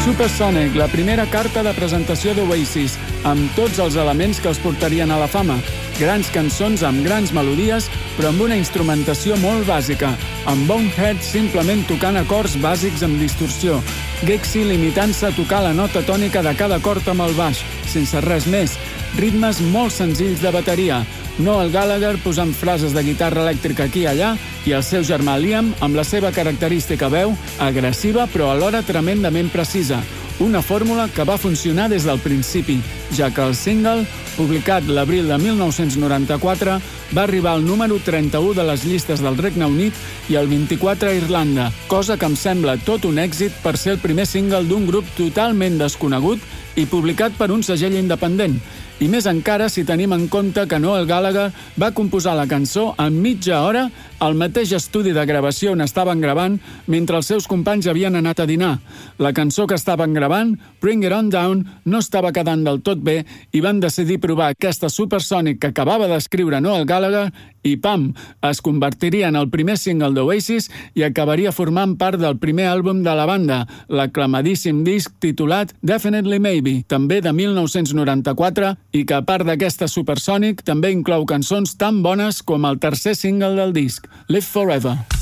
Supersonic, la primera carta de presentació d'Oasis, amb tots els elements que els portarien a la fama. Grans cançons amb grans melodies, però amb una instrumentació molt bàsica, amb Bonehead simplement tocant acords bàsics amb distorsió, Gexy limitant-se a tocar la nota tònica de cada acord amb el baix, sense res més, ritmes molt senzills de bateria, Noel Gallagher posant frases de guitarra elèctrica aquí i allà i el seu germà Liam amb la seva característica veu agressiva però alhora tremendament precisa. Una fórmula que va funcionar des del principi, ja que el single, publicat l'abril de 1994, va arribar al número 31 de les llistes del Regne Unit i el 24 a Irlanda, cosa que em sembla tot un èxit per ser el primer single d'un grup totalment desconegut i publicat per un segell independent. I més encara si tenim en compte que Noel Gallagher va composar la cançó en mitja hora al mateix estudi de gravació on estaven gravant mentre els seus companys havien anat a dinar. La cançó que estaven gravant, Bring It On Down, no estava quedant del tot bé i van decidir provar aquesta Supersonic que acabava d'escriure Noel Gallagher i pam, es convertiria en el primer single d'Oasis i acabaria formant part del primer àlbum de la banda, l'aclamadíssim disc titulat Definitely Maybe, també de 1994, i que a part d'aquesta Supersonic també inclou cançons tan bones com el tercer single del disc, Live Forever.